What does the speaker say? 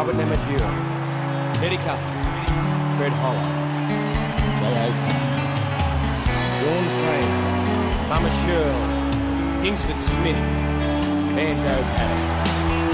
Robert Namatjira, Eddie Cuthon, Fred Hollows, J.O. Dawn Fraser, Mama Shirley, Kingsford Smith, Banjo Patterson.